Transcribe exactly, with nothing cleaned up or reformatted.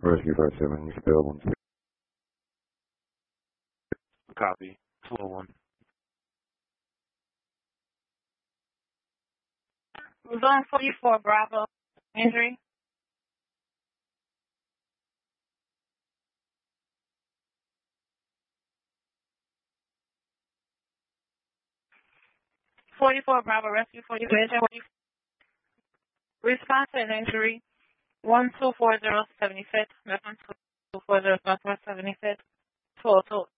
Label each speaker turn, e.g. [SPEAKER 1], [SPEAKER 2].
[SPEAKER 1] Rescue five seven, you spell one six.
[SPEAKER 2] Copy. two oh one.
[SPEAKER 3] Zone forty-four, Bravo. Injury. forty-four, Bravo. Rescue forty-four. Response to an injury. one two four zero seventy-six. Reference two four zero seventy-six. two oh two.